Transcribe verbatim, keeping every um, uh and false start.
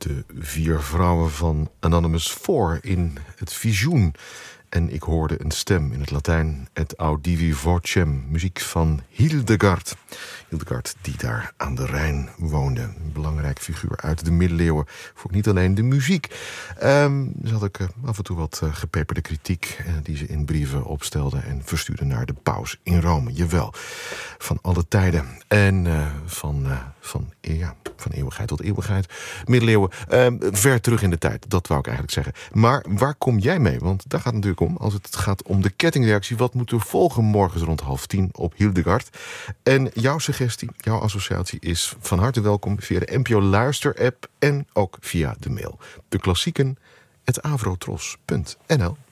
de vier vrouwen van Anonymous Four in het visioen. En ik hoorde een stem in het Latijn, et audivi vocem, muziek van Hildegard. Hildegard die daar aan de Rijn woonde. Een belangrijk figuur uit de middeleeuwen. Voor niet alleen de muziek. Um, dus had ik uh, af en toe wat uh, gepeperde kritiek uh, die ze in brieven opstelde en verstuurde naar de paus in Rome. Jawel, van alle tijden. En uh, van, uh, van, ja, van eeuwigheid tot eeuwigheid. Middeleeuwen, uh, ver terug in de tijd. Dat wou ik eigenlijk zeggen. Maar waar kom jij mee? Want daar gaat het natuurlijk om. Als het gaat om de kettingreactie. Wat moet er volgen morgens rond half tien op Hildegard? En jouw suggestie, jouw associatie is van harte welkom via de N P O Luister-app en ook via de mail. De klassieken, het avrotros punt n l.